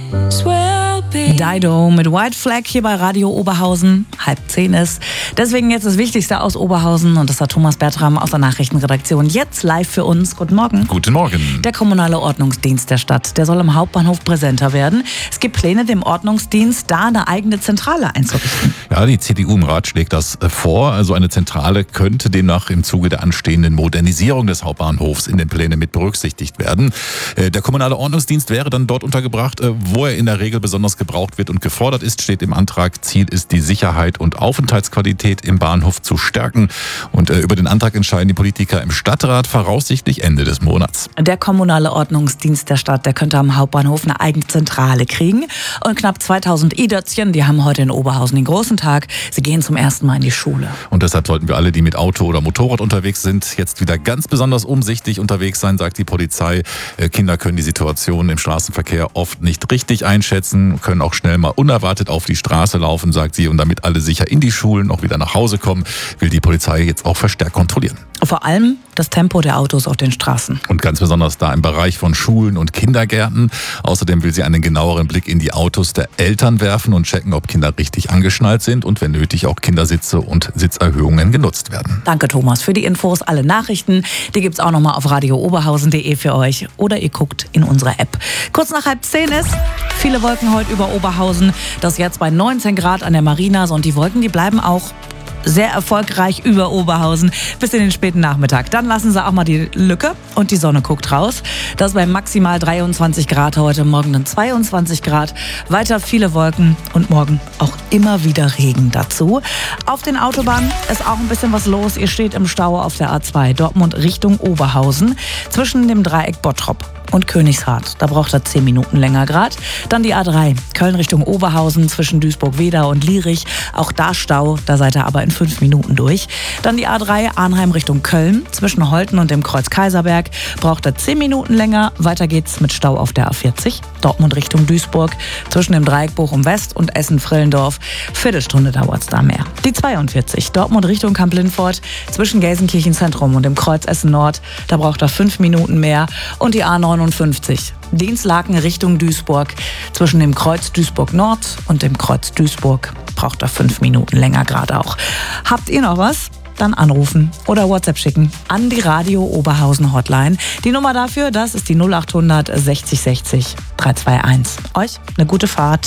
Dido mit White Flag hier bei Radio Oberhausen. 9:30 ist. Deswegen jetzt das Wichtigste aus Oberhausen und das hat Thomas Bertram aus der Nachrichtenredaktion jetzt live für uns. Guten Morgen. Guten Morgen. Der kommunale Ordnungsdienst der Stadt, der soll am Hauptbahnhof präsenter werden. Es gibt Pläne, dem Ordnungsdienst da eine eigene Zentrale einzurichten. Ja, die CDU im Rat schlägt das vor. Also eine Zentrale könnte demnach im Zuge der anstehenden Modernisierung des Hauptbahnhofs in den Plänen mit berücksichtigt werden. Der kommunale Ordnungsdienst wäre dann dort untergebracht, wo er in der Regel besonders gebraucht wird und gefordert ist, steht im Antrag. Ziel ist, die Sicherheit und Aufenthaltsqualität im Bahnhof zu stärken. Und über den Antrag entscheiden die Politiker im Stadtrat voraussichtlich Ende des Monats. Der kommunale Ordnungsdienst der Stadt, der könnte am Hauptbahnhof eine eigene Zentrale kriegen. Und knapp 2000 I-Dötzchen, die haben heute in Oberhausen den großen Tag. Sie gehen zum ersten Mal in die Schule. Und deshalb sollten wir alle, die mit Auto oder Motorrad unterwegs sind, jetzt wieder ganz besonders umsichtig unterwegs sein, sagt die Polizei. Kinder können die Situation im Straßenverkehr oft nicht richtig einschätzen, können auch schnell mal unerwartet auf die Straße laufen, sagt sie. Und damit alle sicher in die Schulen auch wieder nach Hause kommen, will die Polizei jetzt auch verstärkt kontrollieren. Vor allem das Tempo der Autos auf den Straßen. Und ganz besonders da im Bereich von Schulen und Kindergärten. Außerdem will sie einen genaueren Blick in die Autos der Eltern werfen und checken, ob Kinder richtig angeschnallt sind und wenn nötig auch Kindersitze und Sitzerhöhungen genutzt werden. Danke Thomas für die Infos. Alle Nachrichten, die gibt's auch nochmal auf radiooberhausen.de für euch oder ihr guckt in unsere App. Kurz nach 9:30 ist viele Wolken heute über Oberhausen. Das jetzt bei 19 Grad an der Marina. Und die Wolken, die bleiben auch sehr erfolgreich über Oberhausen bis in den späten Nachmittag. Dann lassen sie auch mal die Lücke und die Sonne guckt raus. Das bei maximal 23 Grad heute, morgen dann 22 Grad. Weiter viele Wolken und morgen auch immer wieder Regen dazu. Auf den Autobahnen ist auch ein bisschen was los. Ihr steht im Stau auf der A2 Dortmund Richtung Oberhausen zwischen dem Dreieck Bottrop und Königshardt. Da braucht er 10 Minuten länger gerade. Dann die A3 Köln Richtung Oberhausen zwischen Duisburg-Wedau und Lierich. Auch da Stau, da seid ihr aber in 5 Minuten durch. Dann die A3 Arnheim Richtung Köln zwischen Holten und dem Kreuz Kaiserberg. Braucht er 10 Minuten länger. Weiter geht's mit Stau auf der A40 Dortmund Richtung Duisburg zwischen dem Dreieck Bochum West und Essen-Frillendorf. Viertelstunde dauert's da mehr. Die 42 Dortmund Richtung Kamp-Lindfort zwischen Gelsenkirchen Zentrum und dem Kreuz Essen Nord. Da braucht er 5 Minuten mehr. Und die A59 Dienstlaken Richtung Duisburg zwischen dem Kreuz Duisburg Nord und dem Kreuz Duisburg braucht er 5 Minuten länger gerade auch. Habt ihr noch was? Dann anrufen oder WhatsApp schicken an die Radio Oberhausen Hotline. Die Nummer dafür, das ist die 0800 60 60 321. Euch eine gute Fahrt.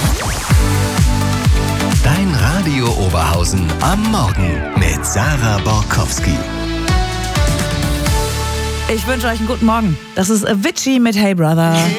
Dein Radio Oberhausen am Morgen mit Sarah Borkowski. Ich wünsche euch einen guten Morgen. Das ist Avicii mit Hey Brother.